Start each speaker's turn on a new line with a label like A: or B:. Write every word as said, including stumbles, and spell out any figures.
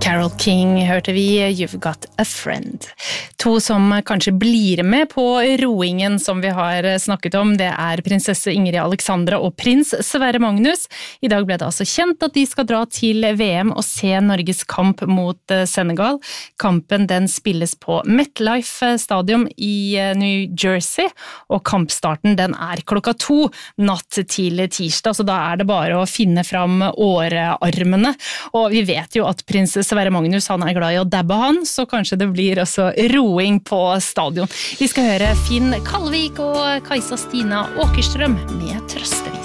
A: Carole King hørte vi You've Got a Friend. To som kanskje blir med på roingen som vi har snakket om, det er prinsesse Ingrid Alexandra og prins Sverre Magnus. I dag ble det altså kjent at de skal dra til V M og se Norges kamp mot Senegal. Kampen den spilles på MetLife Stadium i New Jersey, og kampstarten den er klokka to natt til tirsdag, så da er det bare å finne fram årearmene. Og vi vet jo at prins Sverre Magnus, han er glad i å dabbe han, så kanskje det blir også roing på stadion. Vi skal høre Finn Kalvik og Kajsa Stina Åkerstrøm med Trøstevik.